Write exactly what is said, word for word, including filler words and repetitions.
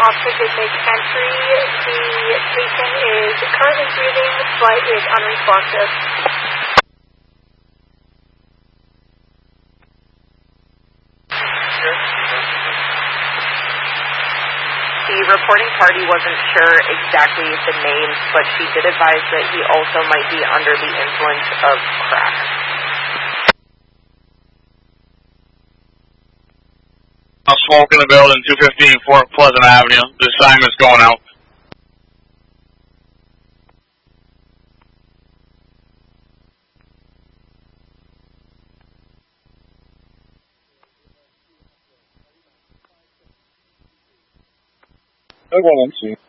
officer did make entry. The patient is currently breathing, but is unresponsive. The reporting party wasn't sure exactly the names, but she did advise that he also might be under the influence of crack. Smoke in the building, two fifteen Fort Pleasant Avenue. The assignment's going out. I want to see.